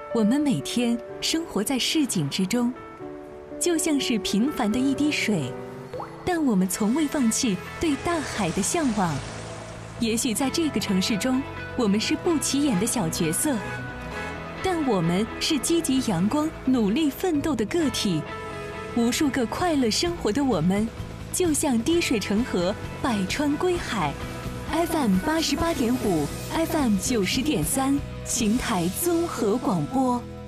我们每天生活在市井之中，就像是平凡的一滴水，但我们从未放弃对大海的向往。也许在这个城市中，我们是不起眼的小角色，但我们是积极阳光、努力奋斗的个体。无数个快乐生活的我们，就像滴水成河，百川归海。FM88.5 ，FM90.3，邢台综合广播。